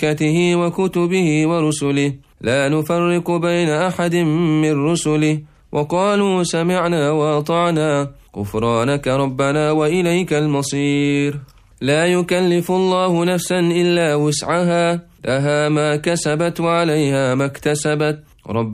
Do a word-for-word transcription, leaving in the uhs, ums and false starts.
وملائكته وكتبه ورسله لا نفرق بين أحد من رسله وقالوا سمعنا وأطعنا غفرانك ربنا وإليك المصير. لا يكلف الله نفسا إلا وسعها لها ما كسبت وعليها ما اكتسبت. رب